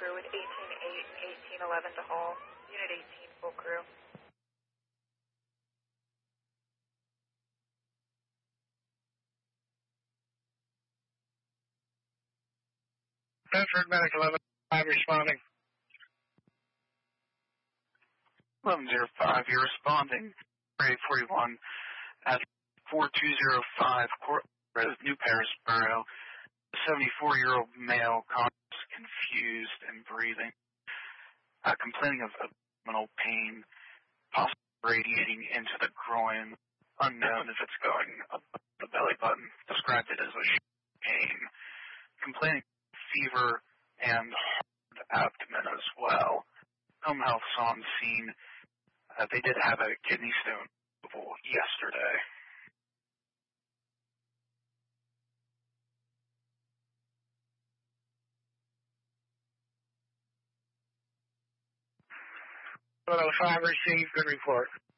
crew with 18-8 and 18-11 to haul. Unit 18, full crew. Bedford Medic 11-5 responding. 1105, you're responding. 841 at 4205 New Parisboro. 74-year-old male, conscious, confused, and breathing. Complaining of abdominal pain, possibly radiating into the groin. Unknown if it's going up the belly button. Described it as a pain. Complaining of fever and hard abdomen as well. Home health's on scene. They did have a kidney stone removal yesterday. Hello, 5 received. Good report.